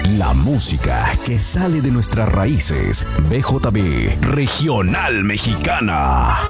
La música que sale de nuestras raíces. BJB Regional Mexicana.